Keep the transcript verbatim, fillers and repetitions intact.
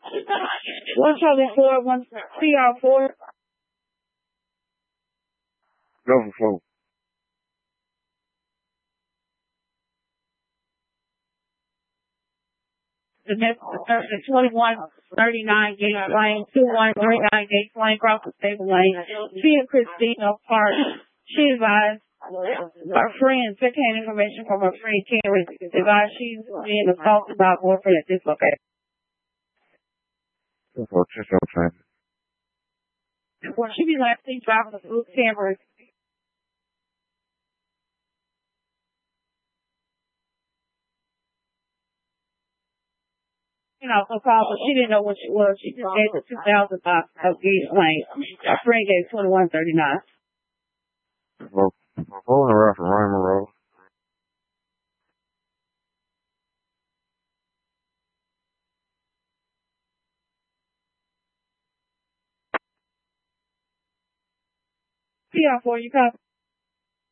one seven four, one C R four. Level four. The next person, twenty-one thirty-nine Gate Lane, two one three nine Gate Lane, Crawford Stable Lane. She and Christina Park. She advised our friend, second information from her friend Carrie, advised she's being assaulted by a boyfriend at this location. For just outside. Well, she be last seen driving the blue Camry. You know, so called, but she didn't know what she was. She just gave the two thousand five of Gate Lane. Our friend gave twenty-one thirty-nine. Well, pulling her off of Reimer Road. C R four, you copy?